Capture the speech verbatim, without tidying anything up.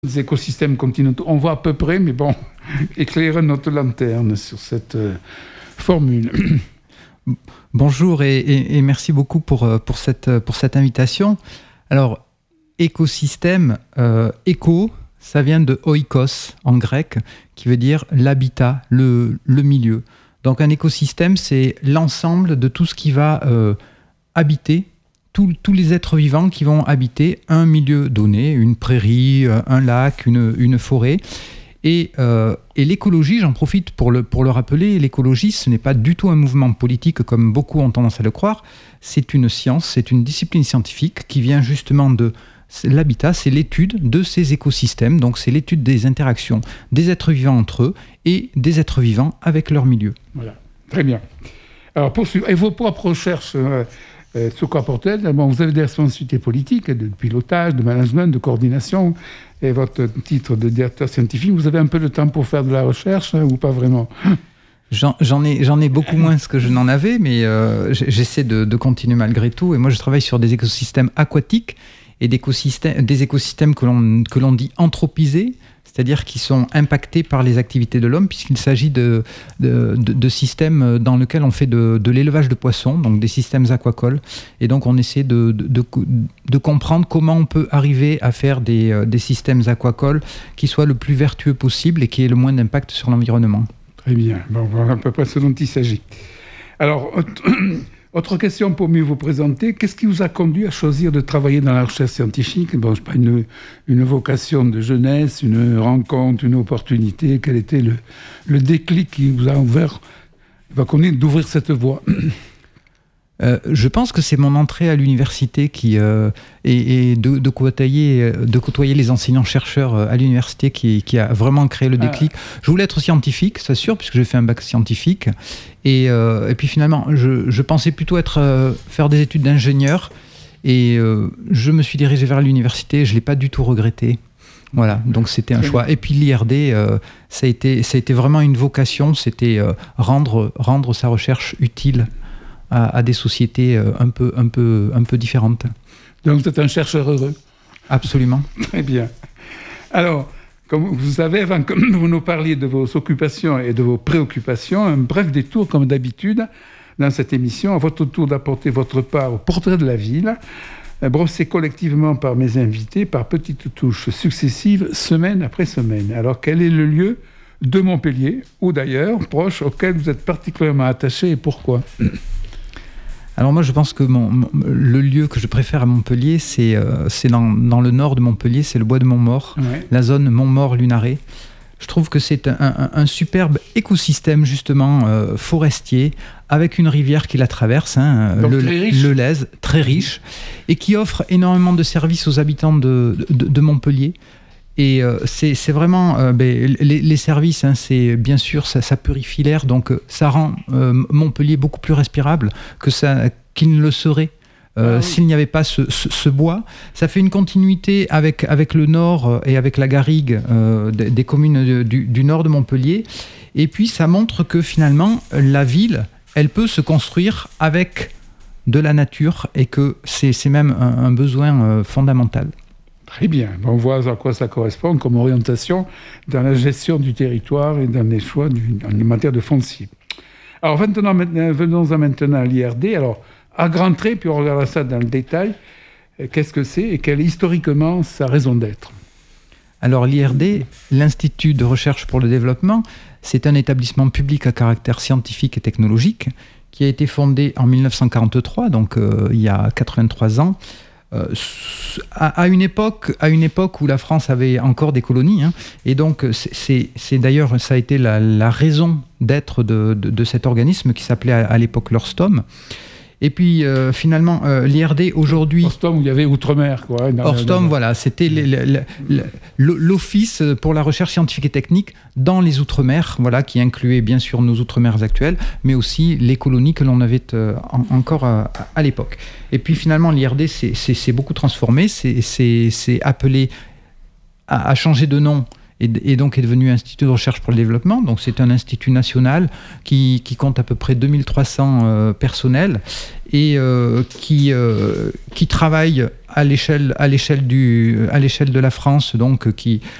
des écosystèmes continentaux. On voit à peu près, mais bon, éclairer notre lanterne sur cette euh, formule. Bonjour et, et, et merci beaucoup pour, pour, cette, pour cette invitation. Alors, écosystème, euh, éco, ça vient de oikos en grec, qui veut dire l'habitat, le, le milieu. Donc un écosystème, c'est l'ensemble de tout ce qui va euh, habiter, tous, tous les êtres vivants qui vont habiter un milieu donné, une prairie, un lac, une, une forêt. Et, euh, et l'écologie, j'en profite pour le, pour le rappeler, l'écologie, ce n'est pas du tout un mouvement politique comme beaucoup ont tendance à le croire, c'est une science, c'est une discipline scientifique qui vient justement de l'habitat, c'est l'étude de ces écosystèmes, donc c'est l'étude des interactions des êtres vivants entre eux et des êtres vivants avec leur milieu. Voilà, très bien. Alors poursuivre, et vos propres recherches, euh, euh, ce qu'apportent-elles ? Bon, vous avez des responsabilités politiques, de pilotage, de management, de coordination, et votre titre de directeur scientifique, vous avez un peu de temps pour faire de la recherche, hein, ou pas vraiment ? J'en, j'en, ai, j'en ai beaucoup moins que je n'en avais, mais euh, j'essaie de, de continuer malgré tout. Et moi, je travaille sur des écosystèmes aquatiques et d'écosystèmes, des écosystèmes que l'on, que l'on dit anthropisés, c'est-à-dire qui sont impactés par les activités de l'homme, puisqu'il s'agit de, de, de, de systèmes dans lesquels on fait de, de l'élevage de poissons, donc des systèmes aquacoles. Et donc, on essaie de, de, de, de comprendre comment on peut arriver à faire des, des systèmes aquacoles qui soient le plus vertueux possible et qui aient le moins d'impact sur l'environnement. Très bien. Bon, voilà à peu près ce dont il s'agit. Alors, autre question pour mieux vous présenter. Qu'est-ce qui vous a conduit à choisir de travailler dans la recherche scientifique ? Bon, je sais pas, une, une vocation de jeunesse, une rencontre, une opportunité. Quel était le, le déclic qui vous a ouvert, va conduire d'ouvrir cette voie ? Euh, je pense que c'est mon entrée à l'université qui, euh, et, et de, de, côtoyer, de côtoyer les enseignants-chercheurs à l'université qui, qui a vraiment créé le déclic. Ah. Je voulais être scientifique, c'est sûr, puisque j'ai fait un bac scientifique. Et, euh, et puis finalement, je, je pensais plutôt être, euh, faire des études d'ingénieur. Et euh, je me suis dirigé vers l'université, je ne l'ai pas du tout regretté. Voilà, donc c'était un choix. Et puis l'I R D, euh, ça, a été, ça a été vraiment une vocation, c'était euh, rendre, rendre sa recherche utile À, à des sociétés un peu, un, peu, un peu différentes. Donc vous êtes un chercheur heureux ? Absolument. Très bien. Alors, comme vous savez, avant que vous nous parliez de vos occupations et de vos préoccupations, un bref détour, comme d'habitude, dans cette émission, à votre tour d'apporter votre part au portrait de la ville, brossé collectivement par mes invités, par petites touches successives, semaine après semaine. Alors, quel est le lieu de Montpellier, ou d'ailleurs, proche, auquel vous êtes particulièrement attaché et pourquoi ? Alors moi, je pense que mon, mon, le lieu que je préfère à Montpellier, c'est, euh, c'est dans, dans le nord de Montpellier, c'est le bois de Montmaur, ouais. La zone Montmaur-Lunaret. Je trouve que c'est un, un, un superbe écosystème, justement, euh, forestier, avec une rivière qui la traverse, hein, le, le Lèze, très riche, et qui offre énormément de services aux habitants de, de, de Montpellier. Et euh, c'est, c'est vraiment euh, ben, les, les services, hein, c'est bien sûr ça, ça purifie l'air, donc ça rend euh, Montpellier beaucoup plus respirable que ça, qu'il ne le serait euh, ah, oui. s'il n'y avait pas ce, ce, ce bois. Ça fait une continuité avec, avec le nord et avec la garrigue euh, des, des communes de, du, du nord de Montpellier. Et puis ça montre que finalement la ville, elle peut se construire avec de la nature et que c'est, c'est même un, un besoin euh, fondamental. Très bien. On voit à quoi ça correspond comme orientation dans la gestion du territoire et dans les choix du, en matière de foncier. Alors, maintenant, maintenant, venons-en maintenant à l'I R D. Alors, à grands traits, puis on regardera ça dans le détail. Qu'est-ce que c'est et quelle est historiquement sa raison d'être ? Alors, l'I R D, l'Institut de recherche pour le développement, c'est un établissement public à caractère scientifique et technologique qui a été fondé en dix-neuf cent quarante-trois, donc euh, il y a quatre-vingt-trois ans, Euh, à, à, une époque, à une époque où la France avait encore des colonies, hein, et donc c'est, c'est, c'est d'ailleurs ça a été la, la raison d'être de, de, de cet organisme qui s'appelait à, à l'époque l'Orstom. Et puis euh, finalement euh, l'I R D aujourd'hui. Orstom où il y avait Outre-mer quoi. Orstom, voilà, c'était les, les, les, les, l'Office pour la recherche scientifique et technique dans les Outre-mer, voilà, qui incluait bien sûr nos Outre-mer actuels, mais aussi les colonies que l'on avait euh, en, encore à, à l'époque. Et puis finalement l'I R D s'est, s'est, s'est beaucoup transformé, c'est, c'est, c'est appelé à, à changer de nom et, et donc est devenu Institut de recherche pour le développement. Donc c'est un institut national qui, qui compte à peu près deux mille trois cents euh, personnels et euh, qui, euh, qui travaille à l'échelle, à l'échelle du, à l'échelle de la France, donc qui,